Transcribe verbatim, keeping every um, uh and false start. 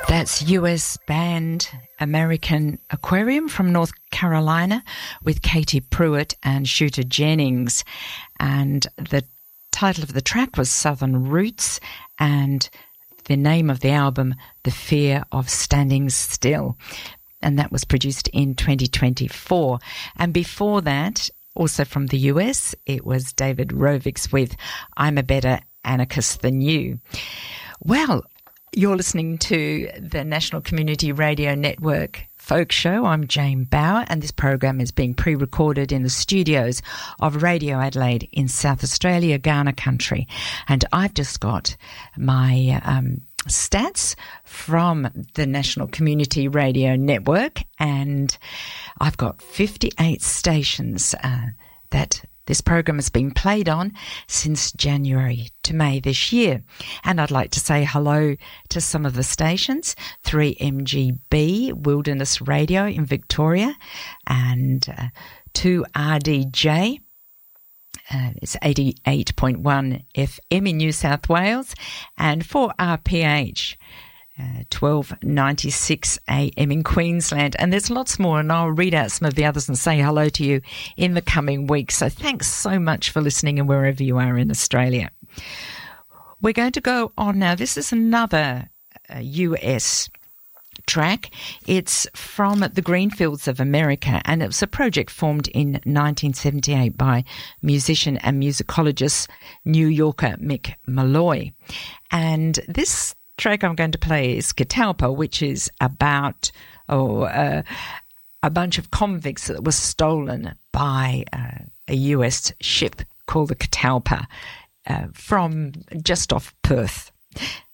That's U S band American Aquarium from North Carolina with Katie Pruitt and Shooter Jennings. And the title of the track was Southern Roots, and the name of the album, The Fear of Standing Still. And that was produced in twenty twenty-four. And before that, also from the U S, it was David Rovics with I'm a Better Anarchist Than You. Well, you're listening to the National Community Radio Network Folk Show. I'm Jane Bauer, and this program is being pre-recorded in the studios of Radio Adelaide in South Australia, Kaurna country. And I've just got my um, stats from the National Community Radio Network, and I've got fifty-eight stations uh, that this program has been played on since January to May this year. And I'd like to say hello to some of the stations: three M G B, Wilderness Radio in Victoria, and uh, two R D J. Uh, it's eighty-eight point one F M in New South Wales, and four R P H. Uh, twelve ninety-six A M in Queensland, and there's lots more, and I'll read out some of the others and say hello to you in the coming weeks. So thanks so much for listening, and wherever you are in Australia. We're going to go on now. This is another uh, U S track. It's from the Greenfields of America, and it was a project formed in nineteen seventy-eight by musician and musicologist New Yorker Mick Malloy. And this track I'm going to play is Catalpa, which is about oh, uh, a bunch of convicts that were stolen by uh, a U S ship called the Catalpa uh, from just off Perth.